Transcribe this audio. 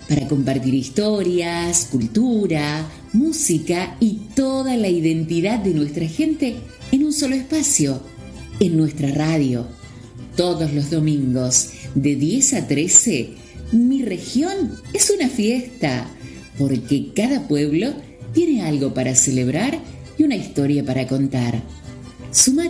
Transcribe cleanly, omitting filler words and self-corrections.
para compartir historias, cultura, música y toda la identidad de nuestra gente en un solo espacio, en nuestra radio. Todos los domingos, de 10 a 13, mi región es una fiesta, porque cada pueblo tiene algo para celebrar y una historia para contar. Sumate